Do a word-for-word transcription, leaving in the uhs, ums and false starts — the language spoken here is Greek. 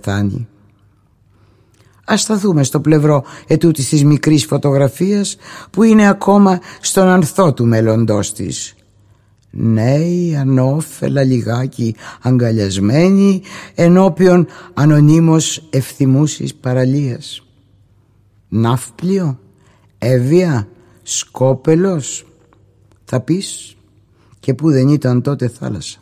πεθάνει. Ας σταθούμε στο πλευρό ετούτης της μικρής φωτογραφίας που είναι ακόμα στον ανθό του μέλλοντός της. Νέοι, ανώφελα, λιγάκι αγκαλιασμένοι ενώπιον ανωνύμως ευθυμούσης παραλίας. Ναύπλιο, Εύβοια, Σκόπελος, θα πεις, και που δεν ήταν τότε θάλασσα.